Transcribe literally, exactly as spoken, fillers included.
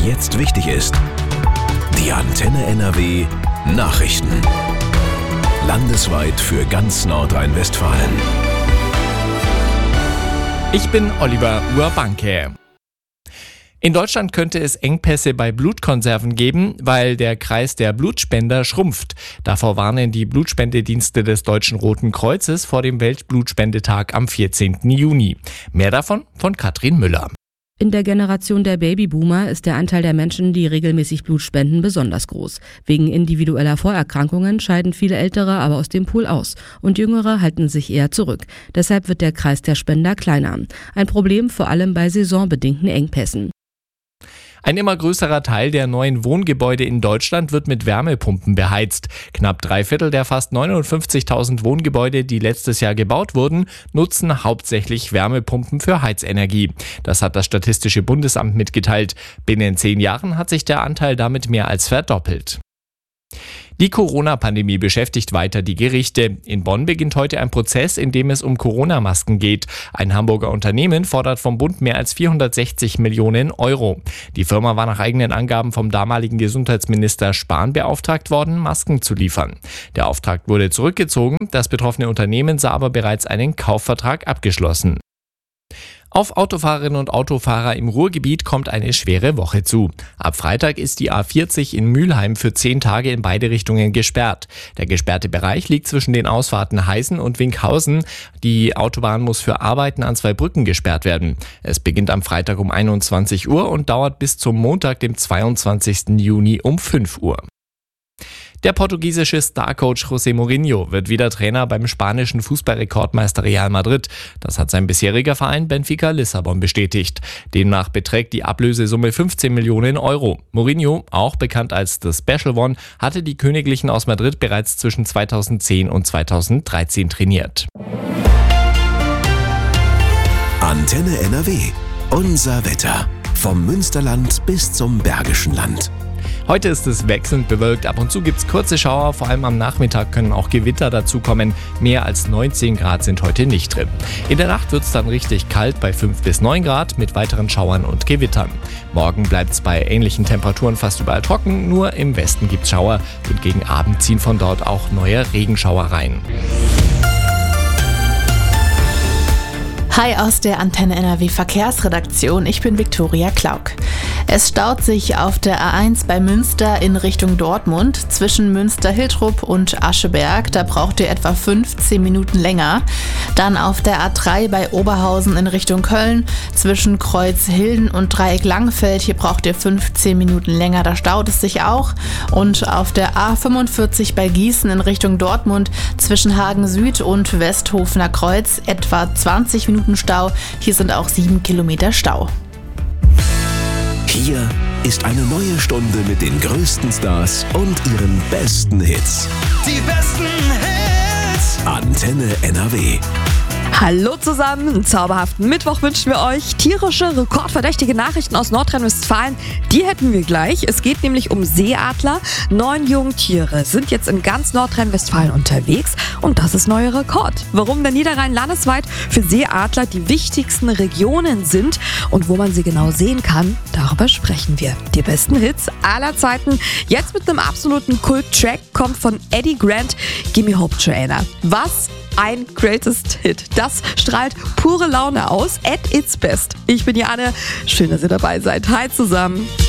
jetzt wichtig ist. Die Antenne N R W Nachrichten. Landesweit für ganz Nordrhein-Westfalen. Ich bin Oliver Urbanke. In Deutschland könnte es Engpässe bei Blutkonserven geben, weil der Kreis der Blutspender schrumpft. Davor warnen die Blutspendedienste des Deutschen Roten Kreuzes vor dem Weltblutspendetag am vierzehnten Juni. Mehr davon von Katrin Müller. In der Generation der Babyboomer ist der Anteil der Menschen, die regelmäßig Blut spenden, besonders groß. Wegen individueller Vorerkrankungen scheiden viele Ältere aber aus dem Pool aus und Jüngere halten sich eher zurück. Deshalb wird der Kreis der Spender kleiner. Ein Problem vor allem bei saisonbedingten Engpässen. Ein immer größerer Teil der neuen Wohngebäude in Deutschland wird mit Wärmepumpen beheizt. Knapp drei Viertel der fast neunundfünfzigtausend Wohngebäude, die letztes Jahr gebaut wurden, nutzen hauptsächlich Wärmepumpen für Heizenergie. Das hat das Statistische Bundesamt mitgeteilt. Binnen zehn Jahren hat sich der Anteil damit mehr als verdoppelt. Die Corona-Pandemie beschäftigt weiter die Gerichte. In Bonn beginnt heute ein Prozess, in dem es um Corona-Masken geht. Ein Hamburger Unternehmen fordert vom Bund mehr als vierhundertsechzig Millionen Euro. Die Firma war nach eigenen Angaben vom damaligen Gesundheitsminister Spahn beauftragt worden, Masken zu liefern. Der Auftrag wurde zurückgezogen, das betroffene Unternehmen sah aber bereits einen Kaufvertrag abgeschlossen. Auf Autofahrerinnen und Autofahrer im Ruhrgebiet kommt eine schwere Woche zu. Ab Freitag ist die A vierzig in Mülheim für zehn Tage in beide Richtungen gesperrt. Der gesperrte Bereich liegt zwischen den Ausfahrten Heißen und Winkhausen. Die Autobahn muss für Arbeiten an zwei Brücken gesperrt werden. Es beginnt am Freitag um einundzwanzig Uhr und dauert bis zum Montag, dem zweiundzwanzigsten Juni um fünf Uhr. Der portugiesische Starcoach José Mourinho wird wieder Trainer beim spanischen Fußballrekordmeister Real Madrid. Das hat sein bisheriger Verein Benfica Lissabon bestätigt. Demnach beträgt die Ablösesumme fünfzehn Millionen Euro. Mourinho, auch bekannt als The Special One, hatte die Königlichen aus Madrid bereits zwischen zweitausendzehn und zweitausenddreizehn trainiert. Antenne N R W. Unser Wetter. Vom Münsterland bis zum Bergischen Land. Heute ist es wechselnd bewölkt, ab und zu gibt es kurze Schauer, vor allem am Nachmittag können auch Gewitter dazukommen. Mehr als neunzehn Grad sind heute nicht drin. In der Nacht wird es dann richtig kalt bei fünf bis neun Grad mit weiteren Schauern und Gewittern. Morgen bleibt es bei ähnlichen Temperaturen fast überall trocken, nur im Westen gibt es Schauer und gegen Abend ziehen von dort auch neue Regenschauer rein. Hi aus der Antenne N R W Verkehrsredaktion, ich bin Viktoria Klauk. Es staut sich auf der A eins bei Münster in Richtung Dortmund zwischen Münster-Hiltrup und Ascheberg. Da braucht ihr etwa fünfzehn Minuten länger. Dann auf der A drei bei Oberhausen in Richtung Köln zwischen Kreuzhilden und Dreieck Langfeld. Hier braucht ihr fünfzehn Minuten länger, da staut es sich auch. Und auf der A fünfundvierzig bei Gießen in Richtung Dortmund zwischen Hagen Süd und Westhofener Kreuz etwa zwanzig Minuten Stau. Hier sind auch sieben Kilometer Stau. Hier ist eine neue Stunde mit den größten Stars und ihren besten Hits. Die besten Hits. Antenne N R W. Hallo zusammen, einen zauberhaften Mittwoch wünschen wir euch. Tierische, rekordverdächtige Nachrichten aus Nordrhein-Westfalen, die hätten wir gleich. Es geht nämlich um Seeadler. Neun Jungtiere sind jetzt in ganz Nordrhein-Westfalen unterwegs und das ist neuer Rekord. Warum der Niederrhein landesweit für Seeadler die wichtigsten Regionen sind und wo man sie genau sehen kann, darüber sprechen wir. Die besten Hits aller Zeiten. Jetzt mit einem absoluten Kult-Track kommt von Eddie Grant, Gimme Hope Joanna. Was ein Greatest Hit. Das strahlt pure Laune aus at its best. Ich bin Jane. Schön, dass ihr dabei seid. Hi zusammen.